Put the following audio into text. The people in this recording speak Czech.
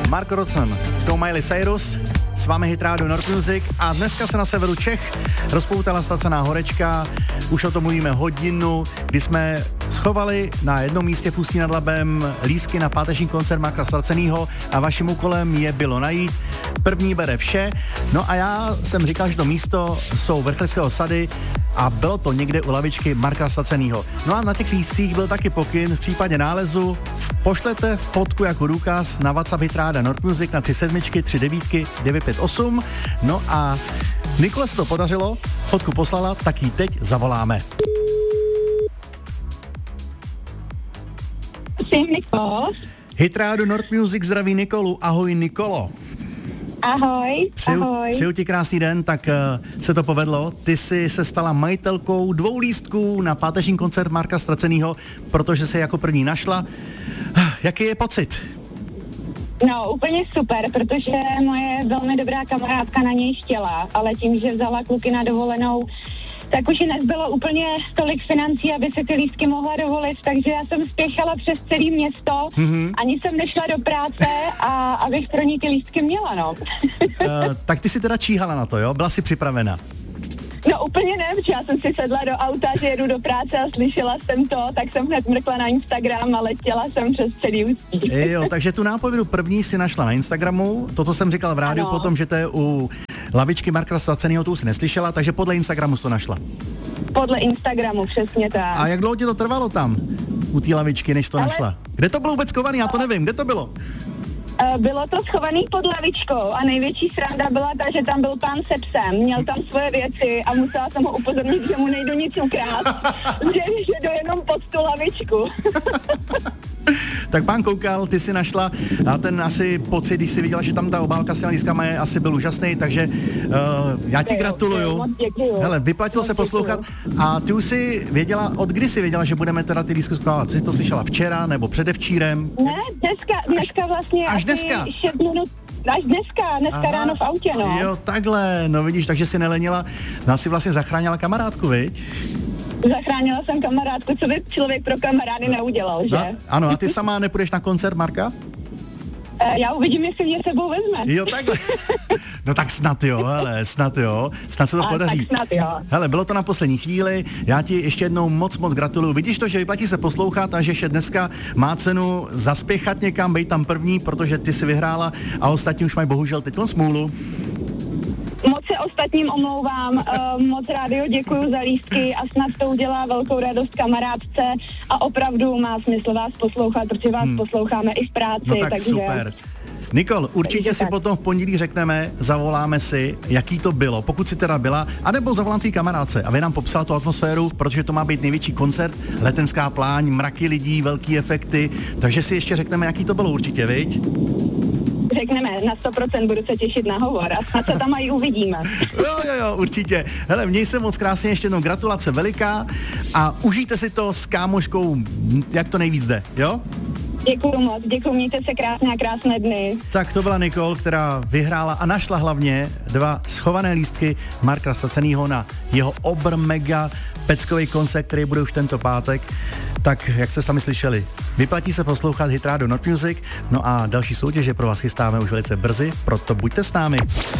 Mark Ronson, to Miley Cyrus, s vámi Hit Radio North Music a dneska se na severu Čech rozpoutala stacená horečka, už o tom mluvíme hodinu, kdy jsme schovali na jednom místě v Ústí nad Labem lístky na páteční koncert Marka Stracenýho a vaším úkolem je bylo najít. První bere vše, no a já jsem říkal, že to místo jsou Vrchlického sady a bylo to někde u lavičky Marka Stracenýho. No a na těch lístcích byl taky pokyn, v případě nálezu pošlete fotku jako důkaz na WhatsApp Hit Radio North Music na 37 39 958. No a Nikole se to podařilo, fotku poslala, tak ji teď zavoláme. Jsem Nikol. Hit Radio North Music zdraví Nikolu. Ahoj Nikolo. Ahoj, ahoj. Přeju ti krásný den, tak se to povedlo. Ty jsi se stala majitelkou 2 lístků na páteční koncert Marka Stracenýho, protože se jako první našla. Jaký je pocit? No, úplně super, protože moje velmi dobrá kamarádka na něj chtěla, ale tím, že vzala kluky na dovolenou, tak už nezbylo úplně tolik financí, aby se ty lístky mohla dovolit, takže já jsem spěchala přes celé město, ani jsem nešla do práce a abych pro ní ty lístky měla, no. Tak ty si teda číhala na to, jo? Byla jsi připravena? No úplně ne, protože já jsem si sedla do auta, že jedu do práce a slyšela jsem to, tak jsem hned mrkla na Instagram a letěla jsem přes celý Ústí. Jo, takže tu nápovědu první si našla na Instagramu, to, co jsem říkal v rádiu potom, že to je u lavičky Marka Stracenýho, tu si neslyšela, takže podle Instagramu jsi to našla. Podle Instagramu, přesně tak. A jak dlouho ti to trvalo tam, u té lavičky, než to našla? Kde to bylo vůbec schovaný, já to nevím, kde to bylo? Bylo to schovaný pod lavičkou a největší sranda byla ta, že tam byl pán se psem, měl tam svoje věci a musela jsem ho upozornit, že mu nejdu nic ukrát, že jdu jenom pod tu lavičku. Tak pán koukal, ty si našla a ten asi pocit, když si viděla, že tam ta obálka s těma lístkama je, asi byl úžasný, takže já ti gratuluju. Hele, vyplatilo se poslouchat a ty už si věděla, od kdy si věděla, že budeme teda ty lístky zkoumat? Jsi to slyšela včera nebo předevčírem? Ne, dneska vlastně až dneska. 6 minut. Až dneska ráno v autě, no. Jo, takhle, no vidíš, takže si nelenila, nás si vlastně zachránila kamarádku, viď? Zachránila jsem kamarádku, co by člověk pro kamarády neudělal, že? Ano, a ty sama nepůjdeš na koncert Marka? Já uvidím, jestli mě sebou vezme. Jo, takhle. No tak snad jo, hele, snad se to podaří. Tak snad jo. Hele, bylo to na poslední chvíli, já ti ještě jednou moc gratuluju. Vidíš to, že vyplatí se poslouchat a že ještě dneska má cenu zaspěchat někam, bejt tam první, protože ty si vyhrála a ostatní už mají bohužel teď smůlu. Moc se ostatním omlouvám, moc rádio děkuju za lístky a snad to udělá velkou radost kamarádce a opravdu má smysl vás poslouchat, protože vás posloucháme i v práci. No tak takže super. Nikol, určitě si potom v pondělí řekneme, zavoláme si, jaký to bylo, pokud si teda byla, anebo zavolám tvý kamarádce, aby nám popsala tu atmosféru, protože to má být největší koncert, letenská pláň, mraky lidí, velký efekty, takže si ještě řekneme, jaký to bylo určitě, viď? Řekneme, na 100% budu se těšit na hovor a snad se tam aj uvidíme. Jo, určitě. Hele, měj se moc krásně, ještě jednou gratulace veliká a užijte si to s kámoškou, jak to nejvíc jde, jo? Děkuju moc, mějte se krásně a krásné dny. Tak to byla Nikol, která vyhrála a našla hlavně 2 schované lístky Marka Stracenýho na jeho mega peckový koncert, který bude už tento pátek. Tak, jak jste sami slyšeli, vyplatí se poslouchat Hit Radio North Music, no a další soutěže pro vás chystáme už velice brzy, proto buďte s námi.